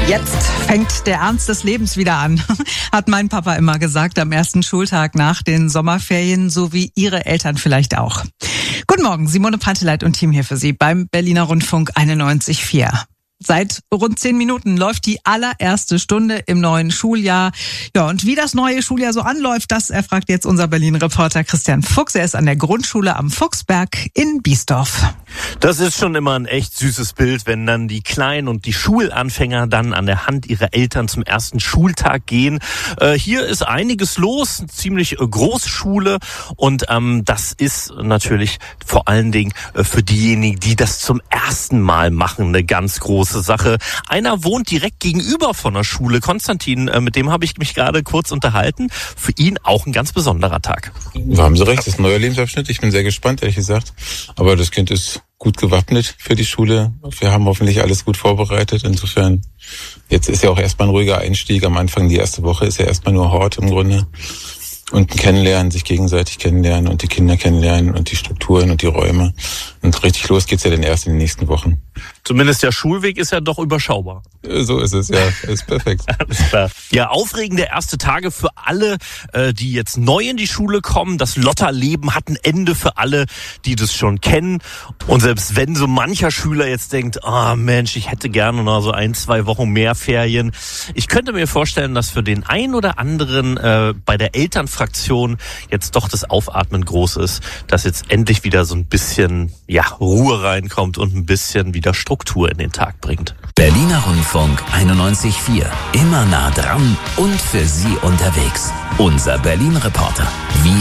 Jetzt fängt der Ernst des Lebens wieder an, hat mein Papa immer gesagt am ersten Schultag nach den Sommerferien, so wie Ihre Eltern vielleicht auch. Guten Morgen, Simone Panteleit und Team hier für Sie beim Berliner Rundfunk 91.4. Seit rund 10 Minuten läuft die allererste Stunde im neuen Schuljahr. Ja, und wie das neue Schuljahr so anläuft, das erfragt jetzt unser Berlin-Reporter Christian Fuchs. Er ist an der Grundschule am Fuchsberg in Biesdorf. Das ist schon immer ein echt süßes Bild, wenn dann die Kleinen und die Schulanfänger dann an der Hand ihrer Eltern zum ersten Schultag gehen. Hier ist einiges los, eine ziemlich große Schule und das ist natürlich vor allen Dingen für diejenigen, die das zum ersten Mal machen, eine ganz große Sache. Einer wohnt direkt gegenüber von der Schule. Konstantin, mit dem habe ich mich gerade kurz unterhalten. Für ihn auch ein ganz besonderer Tag. Da haben Sie recht, das ist ein neuer Lebensabschnitt. Ich bin sehr gespannt, ehrlich gesagt. Aber das Kind ist gut gewappnet für die Schule. Wir haben hoffentlich alles gut vorbereitet. Insofern, jetzt ist ja auch erstmal ein ruhiger Einstieg. Am Anfang, die erste Woche, ist ja erstmal nur Hort im Grunde. Und ein Kennenlernen, sich gegenseitig kennenlernen und die Kinder kennenlernen und die Strukturen und die Räume. Und richtig los geht's ja dann erst in den nächsten Wochen. Zumindest der Schulweg ist ja doch überschaubar. So ist es, ja. Ist perfekt. Alles klar. Ja, aufregende erste Tage für alle, die jetzt neu in die Schule kommen. Das Lotterleben hat ein Ende für alle, die das schon kennen. Und selbst wenn so mancher Schüler jetzt denkt, Mensch, ich hätte gerne noch so 1-2 Wochen mehr Ferien. Ich könnte mir vorstellen, dass für den einen oder anderen bei der Elternfraktion jetzt doch das Aufatmen groß ist, dass jetzt endlich wieder so ein bisschen Ruhe reinkommt und ein bisschen wieder Struktur in den Tag bringt. Berliner Rundfunk 91.4. Immer nah dran und für Sie unterwegs. Unser Berlin-Reporter.